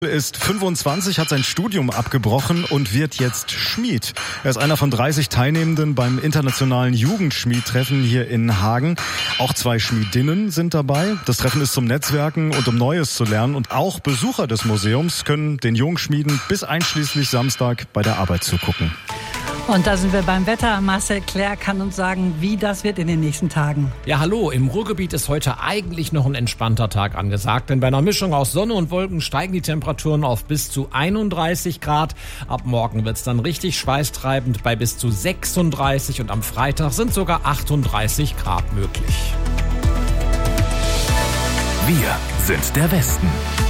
Ist 25, hat sein Studium abgebrochen und wird jetzt Schmied. Er ist einer von 30 Teilnehmenden beim internationalen Jugendschmiedtreffen hier in Hagen. Auch 2 Schmiedinnen sind dabei. Das Treffen ist zum Netzwerken und um Neues zu lernen. Und auch Besucher des Museums können den Jungschmieden bis einschließlich Samstag bei der Arbeit zugucken. Und da sind wir beim Wetter. Marcel Claire kann uns sagen, wie das wird in den nächsten Tagen. Ja, hallo. Im Ruhrgebiet ist heute eigentlich noch ein entspannter Tag angesagt. Denn bei einer Mischung aus Sonne und Wolken steigen die Temperaturen auf bis zu 31 Grad. Ab morgen wird's dann richtig schweißtreibend bei bis zu 36. Und am Freitag sind sogar 38 Grad möglich. Wir sind der Westen.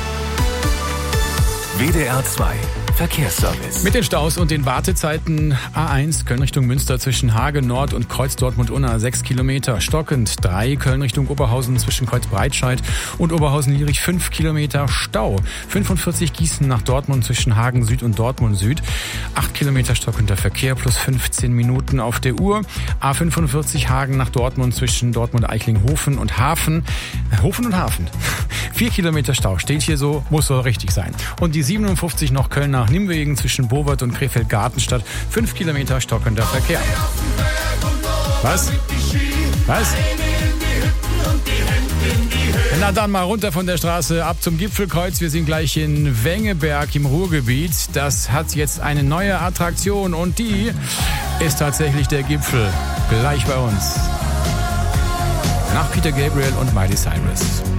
WDR 2 Verkehrsservice. Mit den Staus und den Wartezeiten A1 Köln Richtung Münster zwischen Hagen Nord und Kreuz Dortmund-Unna 6 Kilometer. Stockend 3 Köln Richtung Oberhausen zwischen Kreuz Breitscheid und Oberhausen-Lierich 5 Kilometer Stau. 45 Gießen nach Dortmund zwischen Hagen Süd und Dortmund Süd. 8 Kilometer stockender Verkehr plus 15 Minuten auf der Uhr. A45 Hagen nach Dortmund zwischen Dortmund-Eichlinghofen und Hafen. Hofen und Hafen. 4 Kilometer Stau. Steht hier so, muss so richtig sein. Und die 57 noch Köln nach Nimwegen zwischen Bowert und Krefeld-Gartenstadt. 5 Kilometer stockender Verkehr. Was? Na dann mal runter von der Straße, ab zum Gipfelkreuz. Wir sind gleich in Wengeberg im Ruhrgebiet. Das hat jetzt eine neue Attraktion und die ist tatsächlich der Gipfel. Gleich bei uns. Nach Peter Gabriel und Miley Cyrus.